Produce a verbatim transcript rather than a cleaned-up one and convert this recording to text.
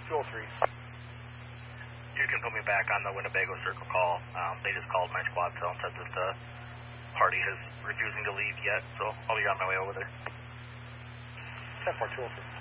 two oh three. You can put me back on the Winnebago Circle call. Um, they just called my squad cell and said that the party is refusing to leave yet, so I'll be on my way over there. ten four two oh three.